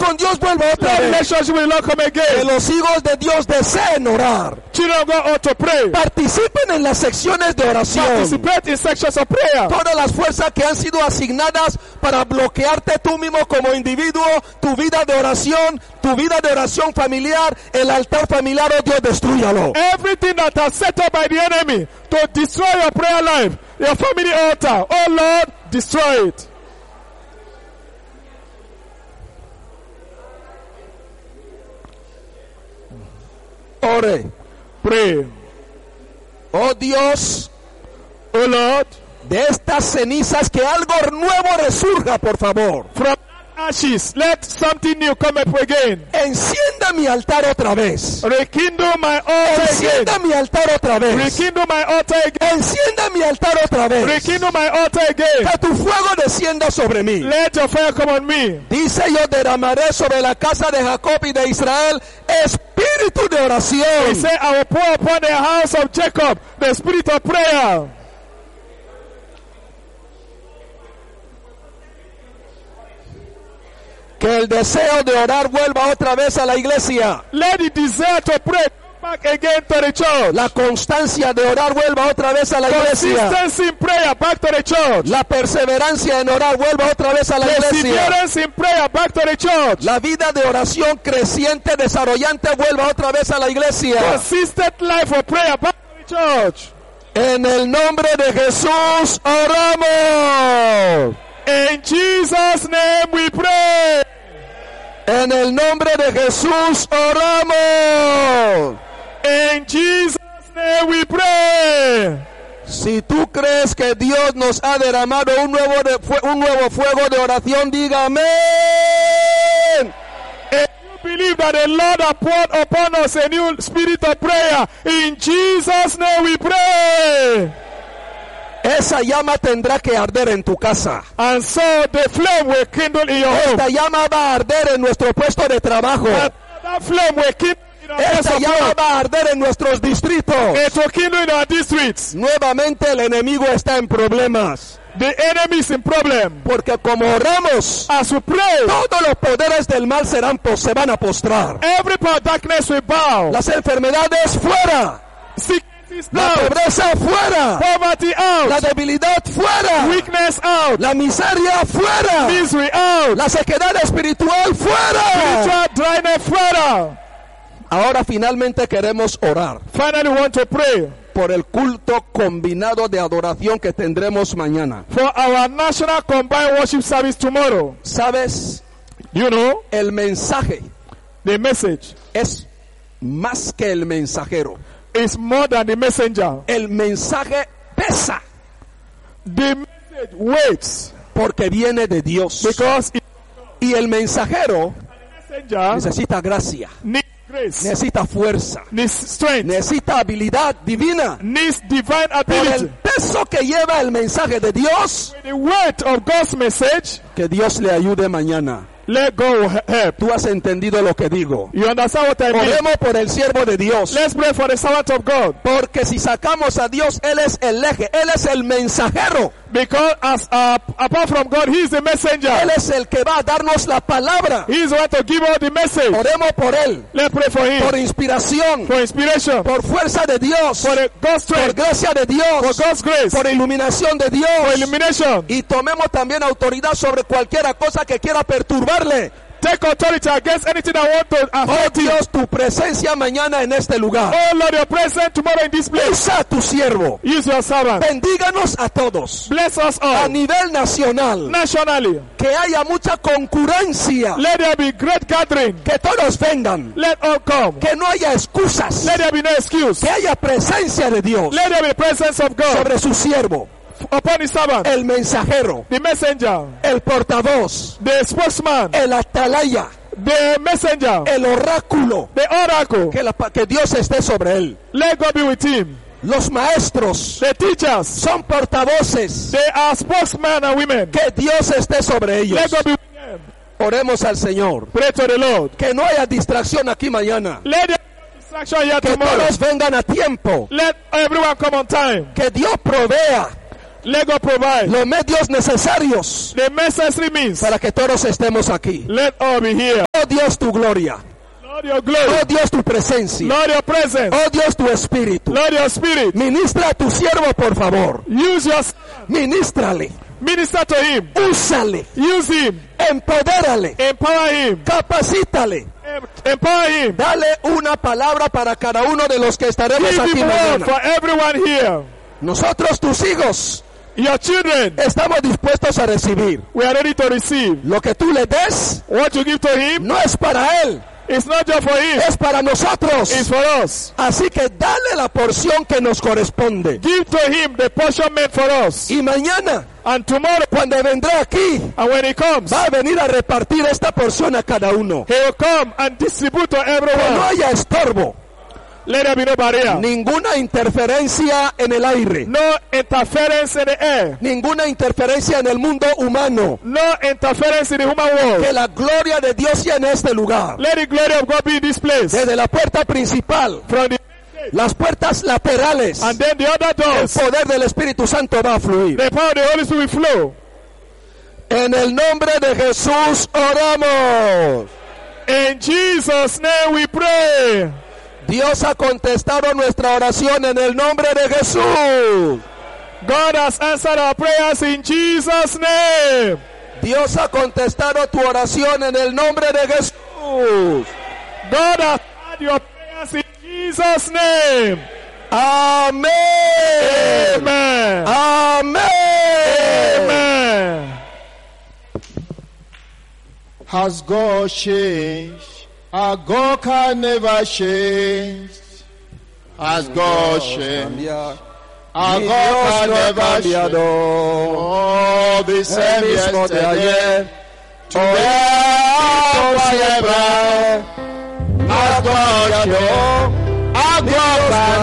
con Dios vuelva otra Let vez. relationship with the Lord come Que again. los hijos de Dios deseen orar. Children of God ought to pray. Participen en las secciones de oración. Participate in sections of prayer. Todas las fuerzas que han sido asignadas para bloquearte tú mismo como individuo, tu vida de oración familiar, el altar familiar, oh Dios, destrúyalo. Everything that has set up by the enemy to destroy your prayer life, your family altar, oh Lord, destroy it. Ore. Pray. Oh Dios, Oh Lord, de estas cenizas que algo nuevo resurja, por favor. from ashes, let something new come up again. Encienda mi altar otra vez. Rekindle my altar again. Encienda mi altar otra vez. Rekindle my altar again. Encienda mi altar otra vez. Rekindle my altar again. Que tu fuego descienda sobre mí. Let your fire come on me. Dice: yo derramaré sobre la casa de Jacob y de Israel espíritu de He oración. said, I will pour upon the house of Jacob the spirit of prayer. Que el deseo de orar vuelva otra vez a la iglesia. Let the desire to pray come back again to the church. La constancia de orar vuelva otra vez a la iglesia. Consistency in prayer back to the church. La perseverancia en orar vuelva otra vez a la iglesia. Perseverance in prayer back to the church. La vida de oración creciente, desarrollante vuelva otra vez a la iglesia. Consistent life of prayer back to the church. En el nombre de Jesús oramos. In Jesus' name we pray. En el nombre de Jesús oramos. In Jesus' name we pray. Si tú crees que Dios nos ha derramado un nuevo fuego de oración, diga amén. If you believe that the Lord has poured upon us a new spirit of prayer, in Jesus' name we pray. Esa llama tendrá que arder en tu casa. And so the flame will kindle in your home. Esta llama va a arder en nuestro puesto de trabajo. That flame will kindle in our place Esta of llama work. va a arder en nuestros distritos. It will kindle in our districts. Nuevamente el enemigo está en problemas. The enemy is in problem. Porque como oramos, As we pray, todos los poderes del mal se van a postrar. every power of darkness will bow. Las enfermedades fuera. Sickness is La out. pobreza fuera. Poverty La out. debilidad fuera. Weakness out. La miseria fuera. Misery out. La sequedad espiritual fuera. Spiritual dryness fuera. Ahora finalmente queremos orar Finally, we want to pray por el culto combinado de adoración que tendremos mañana. for our national combined worship service tomorrow. ¿Sabes? You know, El mensaje the message es más que el mensajero. is more than the messenger. El mensaje pesa The message weighs porque viene de Dios. because the Y el mensajero messenger necesita gracia, needs grace, necesita fuerza, needs strength, necesita habilidad divina. needs divine Por el ability. peso que lleva el mensaje de Dios, The weight of God's message, que Dios le ayude mañana. let go help. Tú has entendido lo que digo. You understand what I mean? Oremos por el siervo de Dios. Let's pray for the servant of God. Porque si sacamos a Dios, Él es el eje, Él es el mensajero. Because apart from God, He is the messenger. Él es el que va a darnos la palabra. He is the one to give us the message. Oremos por Él, Let's pray for Him. por inspiración, For inspiration. por fuerza de Dios, For the God's por strength. gracia de For Dios, God's grace. por iluminación de For Dios. illumination. Y tomemos también autoridad sobre cualquier cosa que quiera perturbarle. Take authority against anything that want to Oh affect you. Dios, tu presencia mañana en este lugar. Oh Lord, your presence tomorrow in this place. Usa a tu siervo. Use your servant. Bendíganos a todos. Bless us A all. nivel nacional. Nationally. Que haya mucha concurrencia. Let there be great gathering. Que todos vengan. Let all come. Que no haya excusas. Let there be no excuse. Que haya presencia de Dios Let there be the presence of God sobre su siervo. upon His servant. El mensajero. The messenger. El portavoz. The spokesman. El atalaya. The messenger. El oráculo. The oracle. Que Dios esté sobre él. Let God be with him. Los maestros The teachers. son portavoces. They are spokesmen and women. Que Dios esté sobre ellos. Let God be with them. Oremos al Señor. Pray to the Lord. Que no haya distracción aquí mañana. Let there be distraction here Que tomorrow. todos vengan a tiempo. Let everyone come on time. Que Dios provea Let God provide los medios necesarios the necessary means. para que todos estemos aquí. Let all be here. Oh Oh Dios, tu gloria. Lord, your glory. Oh Dios, tu presencia. Lord, your presence. Oh Dios, tu espíritu. Lord, your spirit. Ministra a tu siervo, por favor. Use your Ministrale. minister to him. Úsale. Use him. Empodérale. Empower him. Capacítale. Empower him. Dale una palabra para cada uno de los que estaremos Give aquí him word mañana. for everyone here. Nosotros, tus hijos, Your children, estamos dispuestos a recibir. we are ready to receive. Lo que tú le des What you give to him, no es para él, it's not just for him, es para nosotros. it's for us. Así que dale la porción que nos corresponde. Give to him the portion meant for us. Y mañana, And tomorrow, cuando vendrá aquí, and when he comes, va a venir a repartir esta porción a cada uno. he will come and distribute to Que no everyone. haya estorbo, Let there be no barrier. ninguna interferencia en el aire, No interference in the air. ninguna interferencia en el mundo humano. No interference in the human world. Que la gloria de Dios sea en este lugar. Let the glory of God be in this place. Desde la puerta principal, From the las puertas laterales, and then the other el doors. poder del Espíritu Santo va a fluir. The power of the Holy Spirit will flow. En el nombre de Jesús oramos. In Jesus' name we pray. Dios ha contestado nuestra oración en el nombre de Jesús. God has answered our prayers in Jesus' name. Dios ha contestado tu oración en el nombre de Jesús. God has heard your prayers in Jesus' name. Amén. Amen. Amén. Amen. Has God changed? Our God can never change. Has God changed? Our Mi God Dios can no ha never change. cambiado. Oh, the El same mismo de yesterday, ayer, today, por forever. siempre. Our God changed. Our God